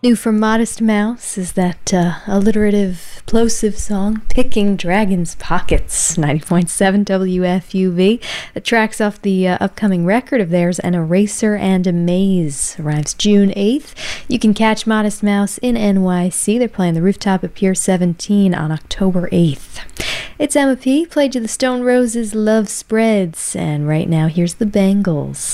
New from Modest Mouse is that alliterative, plosive song, Picking Dragon's Pockets, 90.7 WFUV. The track's off the upcoming record of theirs, An Eraser and a Maze. Arrives June 8th. You can catch Modest Mouse in NYC. They're playing the Rooftop at Pier 17 on October 8th. It's Emma P. Played you the Stone Roses' Love Spreads. And right now, here's the Bangles.